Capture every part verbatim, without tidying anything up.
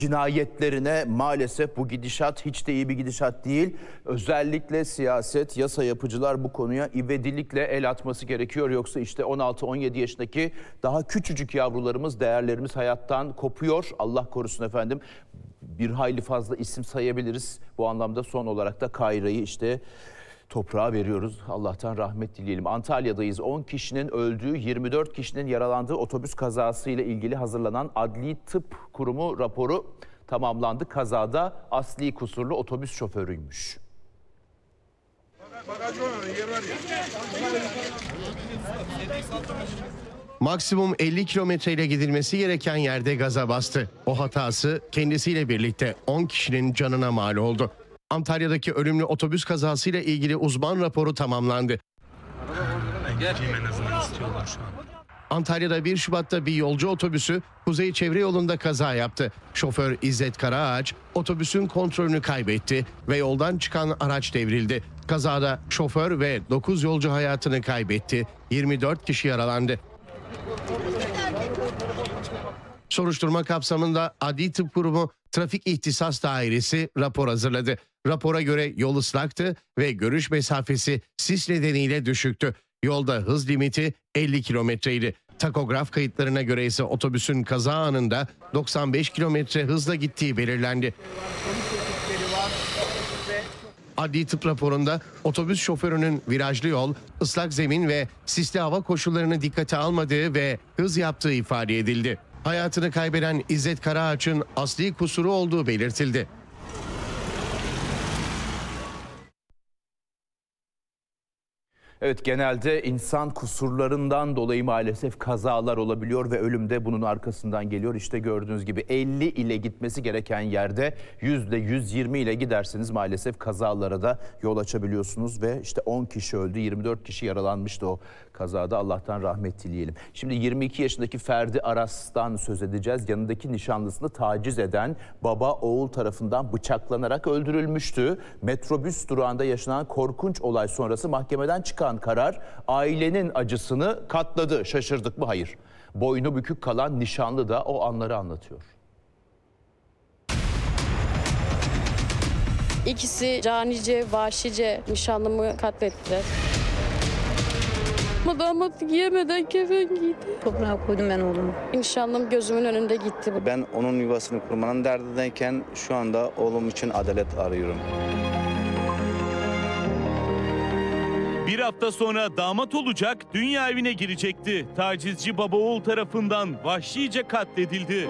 Cinayetlerine maalesef bu gidişat hiç de iyi bir gidişat değil. Özellikle siyaset, yasa yapıcılar bu konuya ivedilikle el atması gerekiyor. Yoksa işte on altı on yedi yaşındaki daha küçücük yavrularımız, değerlerimiz hayattan kopuyor. Allah korusun efendim. Bir hayli fazla isim sayabiliriz. Bu anlamda son olarak da Kayra'yı işte toprağa veriyoruz. Allah'tan rahmet dileyelim. Antalya'dayız. on kişinin öldüğü, yirmi dört kişinin yaralandığı otobüs kazası ile ilgili hazırlanan Adli Tıp Kurumu raporu tamamlandı. Kazada asli kusurlu otobüs şoförüymüş. Maksimum elli kilometre ile gidilmesi gereken yerde gaza bastı. O hatası kendisiyle birlikte on kişinin canına mal oldu. Antalya'daki ölümlü otobüs kazasıyla ilgili uzman raporu tamamlandı. Antalya'da bir Şubat'ta bir yolcu otobüsü Kuzey Çevre Yolu'nda kaza yaptı. Şoför İzzet Karaağaç otobüsün kontrolünü kaybetti ve yoldan çıkan araç devrildi. Kazada şoför ve dokuz yolcu hayatını kaybetti. yirmi dört kişi yaralandı. Soruşturma kapsamında Adli Tıp Kurumu Trafik İhtisas Dairesi rapor hazırladı. Rapora göre yol ıslaktı ve görüş mesafesi sis nedeniyle düşüktü. Yolda hız limiti elli kilometreydi. Takograf kayıtlarına göre ise otobüsün kaza anında doksan beş kilometre hızla gittiği belirlendi. Adli tıp raporunda otobüs şoförünün virajlı yol, ıslak zemin ve sisli hava koşullarını dikkate almadığı ve hız yaptığı ifade edildi. Hayatını kaybeden İzzet Karaağaç'ın asli kusuru olduğu belirtildi. Evet, genelde insan kusurlarından dolayı maalesef kazalar olabiliyor ve ölüm de bunun arkasından geliyor. İşte gördüğünüz gibi elli ile gitmesi gereken yerde yüzde yüz yirmi ile giderseniz maalesef kazalara da yol açabiliyorsunuz ve işte on kişi öldü, yirmi dört kişi yaralanmıştı o kazada. Allah'tan rahmet dileyelim. Şimdi yirmi iki yaşındaki Ferdi Aras'tan söz edeceğiz. Yanındaki nişanlısını taciz eden baba oğul tarafından bıçaklanarak öldürülmüştü. Metrobüs durağında yaşanan korkunç olay sonrası mahkemeden çıkan karar ailenin acısını katladı. Şaşırdık mı? Hayır. Boynu bükük kalan nişanlı da o anları anlatıyor. İkisi canice, vahşice nişanlımı katlettiler. Damat giyemeden kefen giydi. Toprağa koydum ben oğlumu. Nişanlım gözümün önünde gitti. Ben onun yuvasını kurmanın derdindeyken şu anda oğlum için adalet arıyorum. Bir hafta sonra damat olacak, dünya evine girecekti. Tacizci baba oğul tarafından vahşice katledildi.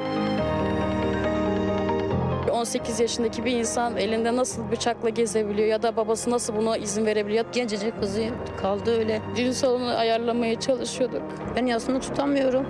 on sekiz yaşındaki bir insan elinde nasıl bıçakla gezebiliyor ya da babası nasıl buna izin verebiliyor? Gencecik kızı kaldı öyle. Düğün salonu ayarlamaya çalışıyorduk. Ben yasını tutamıyorum.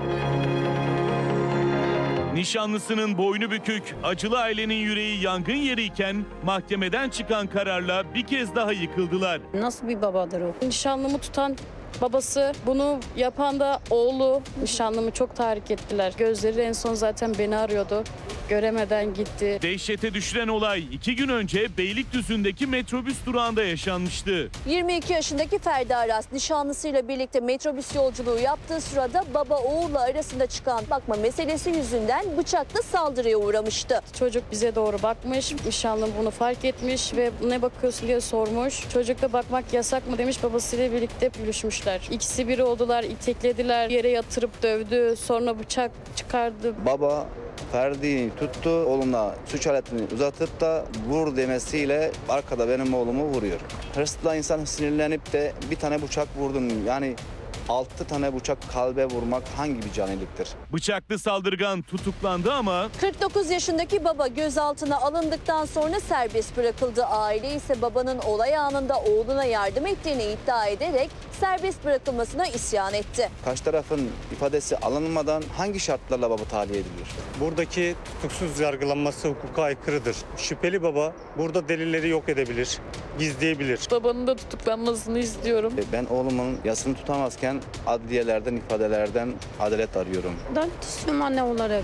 Nişanlısının boynu bükük, acılı ailenin yüreği yangın yeriyken mahkemeden çıkan kararla bir kez daha yıkıldılar. Nasıl bir babadır o? Nişanlımı tutan babası, bunu yapan da oğlu. Nişanlımı çok tahrik ettiler. Gözleri en son zaten beni arıyordu. Göremeden gitti. Dehşete düşüren olay iki gün önce Beylikdüzü'ndeki metrobüs durağında yaşanmıştı. yirmi iki yaşındaki Ferdi Aras nişanlısıyla birlikte metrobüs yolculuğu yaptığı sırada baba oğulla arasında çıkan bakma meselesi yüzünden bıçakla saldırıya uğramıştı. Çocuk bize doğru bakmış. Nişanlım bunu fark etmiş ve ne bakıyorsun diye sormuş. Çocuk da bakmak yasak mı demiş, babasıyla birlikte yürüşmüşler. İkisi biri oldular, iteklediler, yere yatırıp dövdü, sonra bıçak çıkardı. Baba Ferdi'yi tuttu, oğluna suç aletini uzatıp da vur demesiyle arkada benim oğlumu vuruyor. Hırsla insan sinirlenip de bir tane bıçak vurdun. Yani altı tane bıçak kalbe vurmak hangi bir caniliktir? Bıçaklı saldırgan tutuklandı ama kırk dokuz yaşındaki baba gözaltına alındıktan sonra serbest bırakıldı. Aile ise babanın olay anında oğluna yardım ettiğini iddia ederek serbest bırakılmasına isyan etti. Karşı tarafın ifadesi alınmadan hangi şartlarla baba tahliye edilir? Buradaki tutuksuz yargılanması hukuka aykırıdır. Şüpheli baba burada delilleri yok edebilir, gizleyebilir. Babanın da tutuklanmasını istiyorum. Ben oğlumun yasını tutamazken adliyelerden, ifadelerden adalet arıyorum. Adalet istiyorum anne olarak.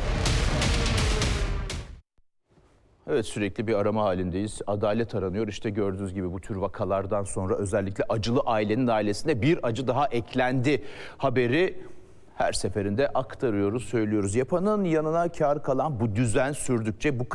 Evet, sürekli bir arama halindeyiz. Adalet aranıyor. İşte gördüğünüz gibi bu tür vakalardan sonra özellikle acılı ailenin ailesine bir acı daha eklendi haberi her seferinde aktarıyoruz, söylüyoruz. Yapanın yanına kâr kalan bu düzen sürdükçe bu